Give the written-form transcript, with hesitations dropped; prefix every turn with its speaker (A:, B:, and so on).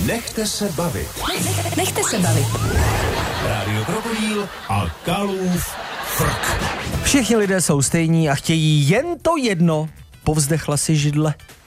A: Nechte se bavit.
B: Nechte se bavit.
A: Rádio Krokodýl a Kalův frk.
C: Všichni lidé jsou stejní a chtějí jen to jedno. Povzdechla si židle.